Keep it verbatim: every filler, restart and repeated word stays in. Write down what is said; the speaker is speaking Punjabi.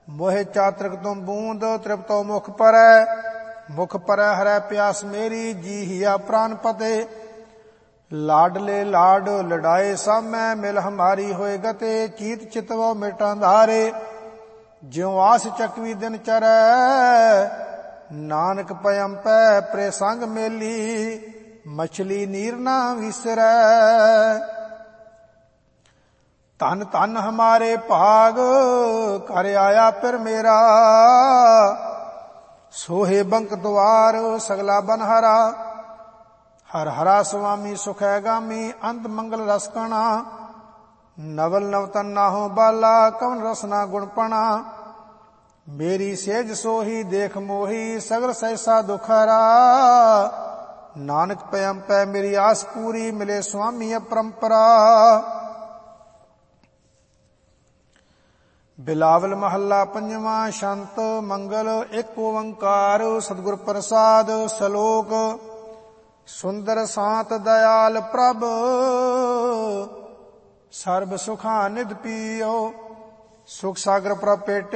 ਮੋਹਿ ਚਾਤ੍ਰਿਕ ਤੁਮ ਬੂੰਦ ਤ੍ਰਿਪਤੋ ਮੁਖ ਪਰੈ। ਮੁਖ ਪਰੈ ਹਰੈ ਪਿਆਸ ਮੇਰੀ ਜੀ ਹਿਆ ਪ੍ਰਾਨ ਪਤੇ। ਲਾਡਲੇ ਲਾਡ ਲੜਾਏ ਸਾਮੈ ਮਿਲ ਹਮਾਰੀ ਹੋਏ ਗਤੇ। ਚੀਤ ਚਿਤਵੋ ਮਿਟਾਂ ਧਾਰੇ ਜਿਉ ਆਸ ਚੱਕਵੀ ਦਿਨ ਚਰੈ। ਨਾਨਕ ਪਇਮ ਪੈ ਪ੍ਰੇ ਸੰਗ ਮੇਲੀ ਮਛਲੀ ਨੀਰ ਨਾ ਵਿਸਰੈ। ਧਨ ਧਨ ਹਮਾਰੇ ਭਾਗ ਕਰ ਆਇਆ ਫਿਰ ਮੇਰਾ। ਸੋਹੇ ਬੰਕ ਦੁਆਰ ਸਗਲਾ ਬਨਹਰਾ। ਹਰ ਹਰਾ ਸੁਆਮੀ ਸੁਖੈ ਗਾਮੀ ਅੰਤ ਮੰਗਲ ਰਸ ਕਣਾ। ਨਵਲ ਨਵਤਨ ਨਾਹੋ ਬਾਲਾ ਕਵਨ ਰਸਨਾ ਗੁਣਪਣਾ। ਮੇਰੀ ਸੇਜ ਸੋਹੀ ਦੇਖ ਮੋਹੀ ਸਗਲ ਸਹਿਸਾ ਦੁਖਰਾ। ਨਾਨਕ ਪਇਮ ਪੈ ਮੇਰੀ ਆਸ ਪੂਰੀ ਮਿਲੇ ਸੁਆਮੀ ਅਪਰੰਪਰਾ। ਬਿਲਾਵਲ ਮਹੱਲਾ ਪੰਜਵਾਂ। ਸ਼ੰਤ ਮੰਗਲ ਇੱਕ ਓੰਕਾਰ ਸਤਿਗੁਰ ਪ੍ਰਸਾਦ। ਸਲੋਕ ਸੁੰਦਰ ਸਾਤ ਦਇਆਲ ਪ੍ਰਭ ਸਰਬ ਸੁਖਾ ਨਿਧ ਪੀਓ। ਸੁਖ ਸਾਗਰ ਪ੍ਰਭ ਪੇਟੇ